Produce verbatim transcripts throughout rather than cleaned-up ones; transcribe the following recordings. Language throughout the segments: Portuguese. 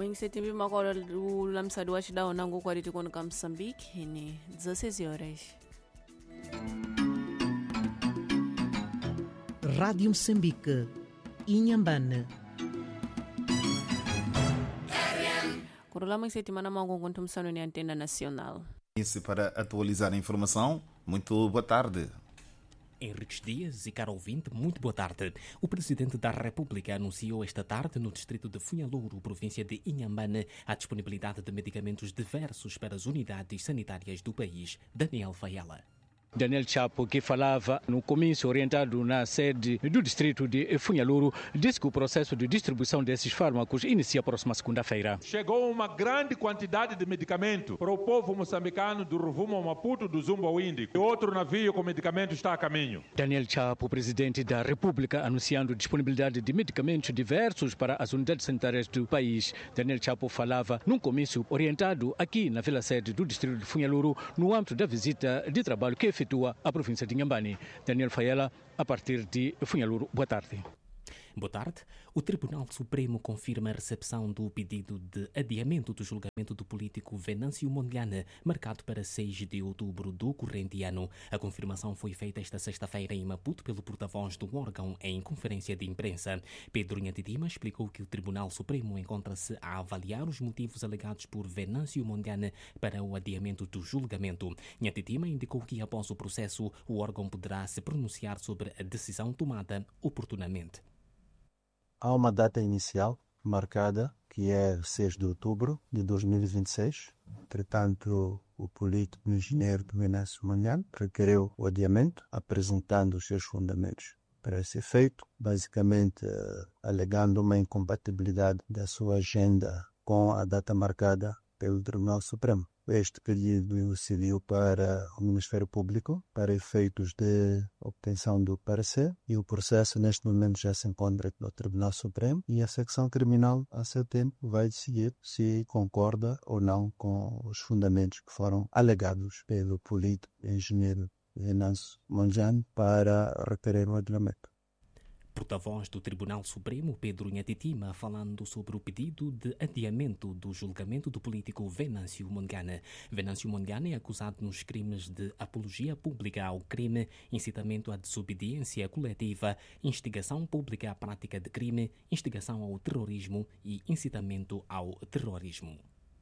Mwengisetimbi makolo ulamsadi wa chidao nangu kwa riti kono ka Msambiki ni dezesseis horas. Rádio Moçambique, Inhambane. Kurula mwengisetimana mangu konto msano ni Antena Nacional. Isso para atualizar a informação. Muito boa tarde. Henriques Dias e caro ouvinte, muito boa tarde. O Presidente da República anunciou esta tarde no distrito de Funhalouro, província de Inhambane, a disponibilidade de medicamentos diversos para as unidades sanitárias do país. Daniel Faiala. Daniel Chapo, que falava no comício orientado na sede do distrito de Funhalouro, disse que o processo de distribuição desses fármacos inicia a próxima segunda-feira. Chegou uma grande quantidade de medicamento para o povo moçambicano do Rovuma ao Maputo, do Zumba ao Índico. E outro navio com medicamento está a caminho. Daniel Chapo, Presidente da República, anunciando disponibilidade de medicamentos diversos para as unidades sanitárias do país. Daniel Chapo falava num comício orientado aqui na vila sede do distrito de Funhalouro, no âmbito da visita de trabalho que efetuou a província de Inhambane. Daniel Faiela, a partir de Funhalouro. Boa tarde. Boa tarde. O Tribunal Supremo confirma a recepção do pedido de adiamento do julgamento do político Venâncio Mondlane, marcado para seis de outubro do corrente ano. A confirmação foi feita esta sexta-feira em Maputo pelo porta-voz do órgão em conferência de imprensa. Pedro Nhatidima explicou que o Tribunal Supremo encontra-se a avaliar os motivos alegados por Venâncio Mondlane para o adiamento do julgamento. Nhatidima indicou que após o processo, o órgão poderá se pronunciar sobre a decisão tomada oportunamente. Há uma data inicial marcada, que é seis de outubro de dois mil e vinte e seis. Entretanto, o político engenheiro Venâncio Mondlane requereu o adiamento, apresentando os seus fundamentos para esse efeito, basicamente uh, alegando uma incompatibilidade da sua agenda com a data marcada pelo Tribunal Supremo. Este pedido serviu para o Ministério Público para efeitos de obtenção do parecer e o processo neste momento já se encontra no Tribunal Supremo e a secção criminal a seu tempo vai decidir se concorda ou não com os fundamentos que foram alegados pelo político engenheiro Venâncio Mondlane para requerer o adiamento. Porta-voz do Tribunal Supremo, Pedro Nhatidima, falando sobre o pedido de adiamento do julgamento do político Venâncio Mondlane. Venâncio Mondlane é acusado nos crimes de apologia pública ao crime, incitamento à desobediência coletiva, instigação pública à prática de crime, instigação ao terrorismo e incitamento ao terrorismo.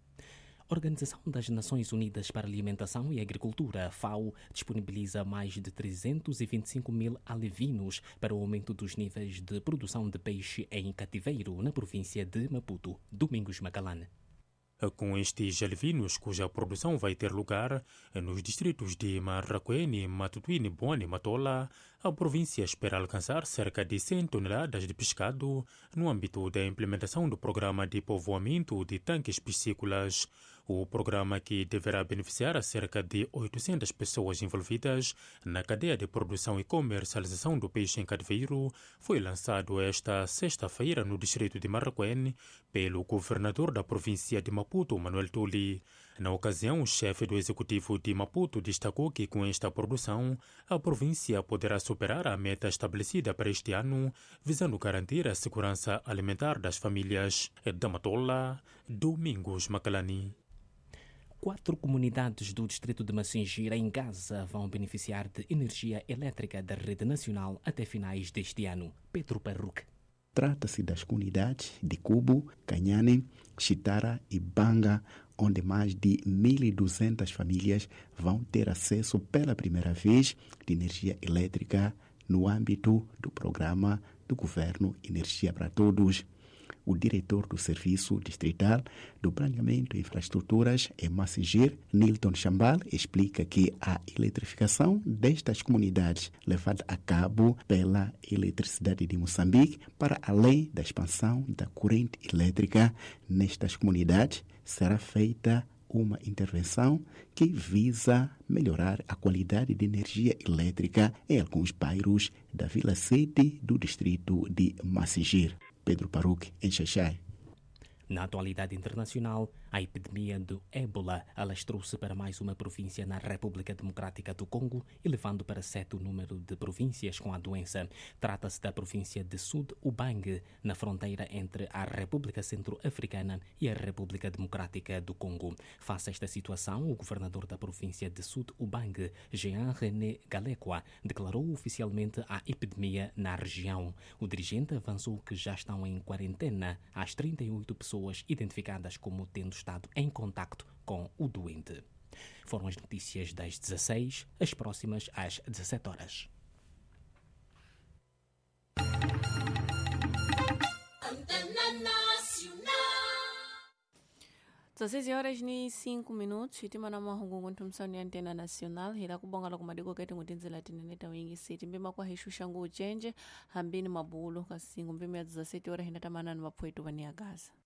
A Organização das Nações Unidas para a Alimentação e Agricultura, FAO, disponibiliza mais de trezentos e vinte e cinco mil alevinos para o aumento dos níveis de produção de peixe em cativeiro na província de Maputo. Domingos Macalane. Com estes alevinos, cuja produção vai ter lugar nos distritos de Marraquene, Matutuine, Boane e Matola, a província espera alcançar cerca de cem toneladas de pescado no âmbito da implementação do programa de povoamento de tanques piscícolas. O programa, que deverá beneficiar a cerca de oitocentas pessoas envolvidas na cadeia de produção e comercialização do peixe em cativeiro, foi lançado esta sexta-feira no distrito de Marraquene pelo governador da província de Maputo, Manuel Tuli. Na ocasião, o chefe do executivo de Maputo destacou que com esta produção a província poderá superar a meta estabelecida para este ano, visando garantir a segurança alimentar das famílias. Da Matola, Domingos Macalani. Quatro comunidades do distrito de Massingira, em Gaza, vão beneficiar de energia elétrica da rede nacional até finais deste ano. Pedro Parruque. Trata-se das comunidades de Cubo, Canhane, Chitara e Banga, onde mais de mil e duzentas famílias vão ter acesso pela primeira vez de energia elétrica no âmbito do programa do governo Energia para Todos. O diretor do Serviço Distrital do Planeamento e Infraestruturas em Massigir, Nilton Chambal, explica que a eletrificação destas comunidades levada a cabo pela Eletricidade de Moçambique, para além da expansão da corrente elétrica nestas comunidades, será feita uma intervenção que visa melhorar a qualidade de energia elétrica em alguns bairros da Vila Sede do distrito de Massigir. Pedro Parruque, em Xaxai. Na atualidade internacional, a epidemia do ébola alastrou-se para mais uma província na República Democrática do Congo, elevando para sete o número de províncias com a doença. Trata-se da província de Sud-Ubangue, na fronteira entre a República Centro-Africana e a República Democrática do Congo. Face a esta situação, o governador da província de Sud-Ubangue, Jean-René Galekwa, declarou oficialmente a epidemia na região. O dirigente avançou que já estão em quarentena as trinta e oito pessoas identificadas como tendo estado em contacto com o doente. Foram as notícias das dezasseis, as próximas às dezassete horas. dezasseis horas ni cinco minutos hitima na mahungu ntumsani antena nacional hila kubonga la kumadiko kete ngutinzila tineneta wingi siti mbima kwa hishusha ngu uchenje hambini mabulu kasingu mbima ya dezasete horas hinatamana na mapuetu wani ya Gaza.